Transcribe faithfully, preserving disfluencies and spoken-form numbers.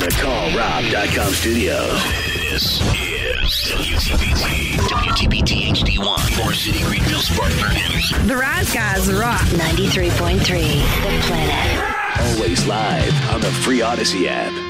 the Call Rob dot com studios. This is W T B T, W T B T H D one, Forest City, Greenville, Spartanburg, Henderson. The Rise Guys rock. ninety-three point three, The Planet. Always live on the free Odyssey app.